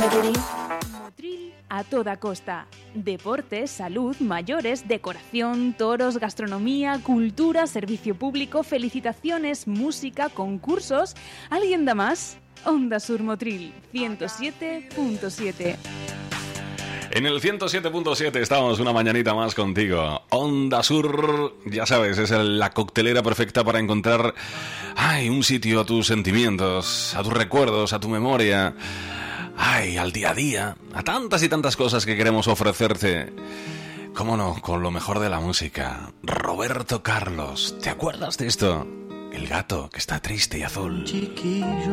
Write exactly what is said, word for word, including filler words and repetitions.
Motril a toda costa. Deporte, salud, mayores, decoración, toros, gastronomía, cultura, servicio público, felicitaciones, música, concursos. ¿Alguien da más? Onda Sur Motril, ciento siete punto siete. En el ciento siete punto siete estamos una mañanita más contigo. Onda Sur, ya sabes, es la coctelera perfecta para encontrar ay, un sitio a tus sentimientos, a tus recuerdos, a tu memoria, ay, al día a día, a tantas y tantas cosas que queremos ofrecerte. ¿Cómo no? Con lo mejor de la música. Roberto Carlos, ¿te acuerdas de esto? El gato que está triste y azul. Chiquillo.